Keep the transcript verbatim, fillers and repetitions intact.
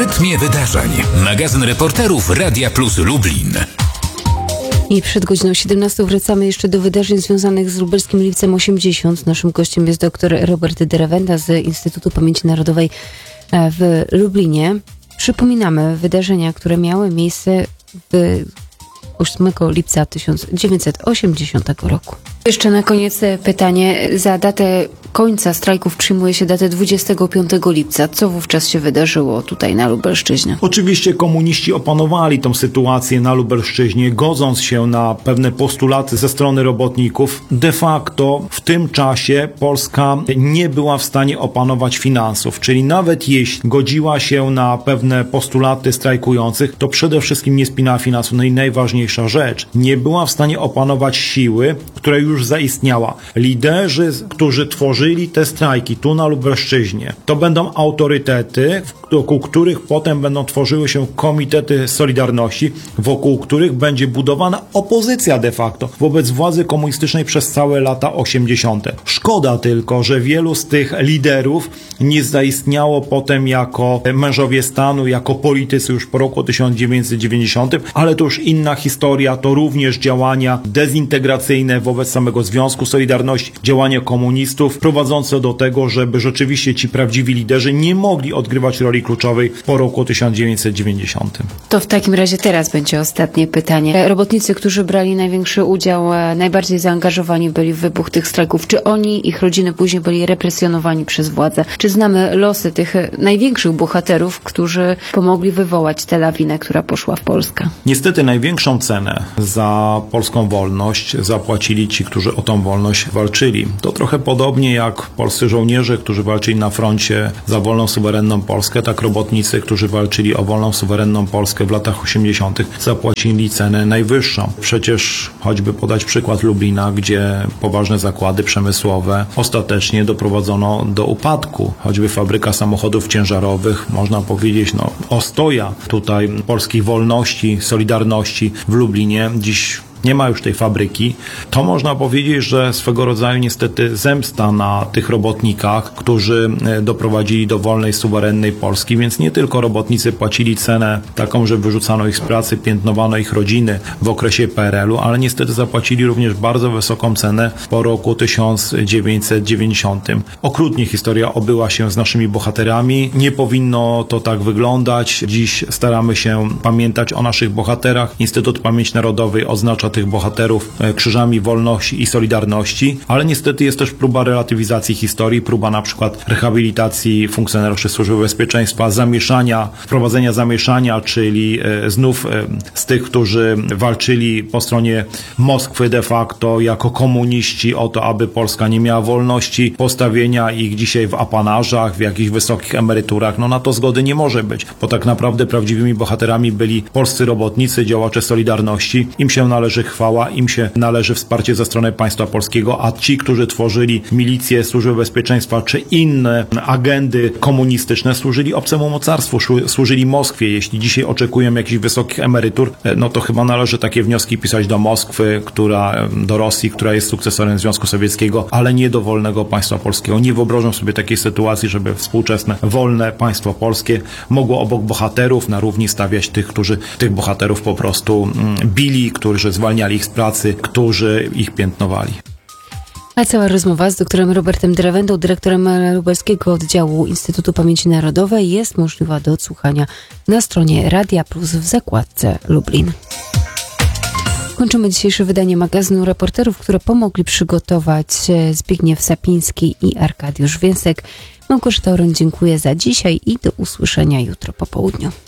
rytmie wydarzeń. Magazyn reporterów Radia Plus Lublin. I przed godziną siedemnastą wracamy jeszcze do wydarzeń związanych z Lubelskim Lipcem osiemdziesiąt. Naszym gościem jest dr Robert Dyrewenda z Instytutu Pamięci Narodowej w Lublinie. Przypominamy wydarzenia, które miały miejsce w ósmego lipca tysiąc dziewięćset osiemdziesiątego roku. Jeszcze na koniec pytanie. Za datę końca strajków przyjmuje się datę dwudziestego piątego lipca. Co wówczas się wydarzyło tutaj na Lubelszczyźnie? Oczywiście komuniści opanowali tą sytuację na Lubelszczyźnie, godząc się na pewne postulaty ze strony robotników. De facto w tym czasie Polska nie była w stanie opanować finansów, czyli nawet jeśli godziła się na pewne postulaty strajkujących, to przede wszystkim nie spinała finansów. No i najważniejsza rzecz, nie była w stanie opanować siły, która już zaistniała. Liderzy, którzy tworzyli te strajki tu na Lubelszczyźnie, to będą autorytety, wokół których potem będą tworzyły się komitety Solidarności, wokół których będzie budowana opozycja de facto wobec władzy komunistycznej przez całe lata osiemdziesiąte. Szkoda tylko, że wielu z tych liderów nie zaistniało potem jako mężowie stanu, jako politycy już po roku tysiąc dziewięćset dziewięćdziesiątym, ale to już inna historia, to również działania dezintegracyjne wobec samego Związku Solidarności, działania komunistów prowadzące do tego, żeby rzeczywiście ci prawdziwi liderzy nie mogli odgrywać roli kluczowej po roku tysiąc dziewięćset dziewięćdziesiątym. To w takim razie teraz będzie ostatnie pytanie. Robotnicy, którzy brali największy udział, najbardziej zaangażowani byli w wybuch tych strajków, czy oni, ich rodziny później byli represjonowani przez władzę? Czy znamy losy tych największych bohaterów, którzy pomogli wywołać tę lawinę, która poszła w Polskę? Niestety największą cenę za polską wolność zapłacili ci, którzy o tą wolność walczyli. To trochę podobnie jak polscy żołnierze, którzy walczyli na froncie za wolną, suwerenną Polskę, tak robotnicy, którzy walczyli o wolną, suwerenną Polskę w latach osiemdziesiątych zapłacili cenę najwyższą. Przecież choćby podać przykład Lublina, gdzie poważne zakłady przemysłowe ostatecznie doprowadzono do upadku. Choćby fabryka samochodów ciężarowych, można powiedzieć, no ostoja tutaj polskiej wolności, solidarności w Lublinie. Dziś nie ma już tej fabryki, to można powiedzieć, że swego rodzaju niestety zemsta na tych robotnikach, którzy doprowadzili do wolnej, suwerennej Polski, więc nie tylko robotnicy płacili cenę taką, że wyrzucano ich z pracy, piętnowano ich rodziny w okresie P R L u, ale niestety zapłacili również bardzo wysoką cenę po roku tysiąc dziewięćset dziewięćdziesiątym. Okrutnie historia obyła się z naszymi bohaterami. Nie powinno to tak wyglądać. Dziś staramy się pamiętać o naszych bohaterach. Instytut Pamięci Narodowej oznacza tych bohaterów krzyżami wolności i solidarności, ale niestety jest też próba relatywizacji historii, próba na przykład rehabilitacji funkcjonariuszy Służby Bezpieczeństwa, zamieszania, wprowadzenia zamieszania, czyli e, znów e, z tych, którzy walczyli po stronie Moskwy de facto jako komuniści o to, aby Polska nie miała wolności, postawienia ich dzisiaj w apanażach, w jakichś wysokich emeryturach. No na to zgody nie może być, bo tak naprawdę prawdziwymi bohaterami byli polscy robotnicy, działacze Solidarności. Im się należy chwała, im się należy wsparcie ze strony państwa polskiego, a ci, którzy tworzyli milicję, Służbę Bezpieczeństwa czy inne agendy komunistyczne, służyli obcemu mocarstwu, służyli Moskwie. Jeśli dzisiaj oczekują jakichś wysokich emerytur, no to chyba należy takie wnioski pisać do Moskwy, która, do Rosji, która jest sukcesorem Związku Sowieckiego, ale nie do wolnego państwa polskiego. Nie wyobrażam sobie takiej sytuacji, żeby współczesne, wolne państwo polskie mogło obok bohaterów na równi stawiać tych, którzy tych bohaterów po prostu bili, którzy zwalniali ich z pracy, którzy ich piętnowali. A cała rozmowa z doktorem Robertem Dyrewendą, dyrektorem Lubelskiego Oddziału Instytutu Pamięci Narodowej, jest możliwa do odsłuchania na stronie Radia Plus w zakładce Lublin. Kończymy dzisiejsze wydanie magazynu reporterów, które pomogli przygotować Zbigniew Sapiński i Arkadiusz Więsek. Małgorzata Oren, dziękuję za dzisiaj i do usłyszenia jutro po południu.